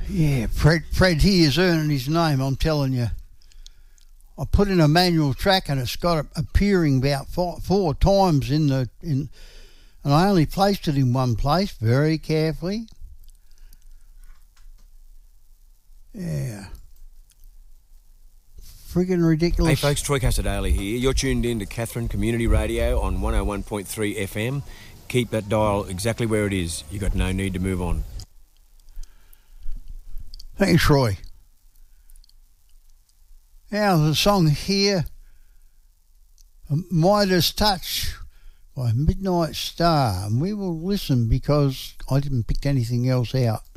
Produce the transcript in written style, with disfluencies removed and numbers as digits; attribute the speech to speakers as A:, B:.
A: Yeah, Fred here is earning his name, I'm telling you. I put in a manual track and it's got it appearing about four times and I only placed it in one place very carefully. Yeah. Friggin' ridiculous.
B: Hey folks, Troy Casadale here. You're tuned in to Katherine Community Radio on 101.3 FM. Keep that dial exactly where it is. You've got no need to move on.
A: Thanks, Roy. Now the song here, Midas Touch by Midnight Star. And we will listen because I didn't pick anything else out.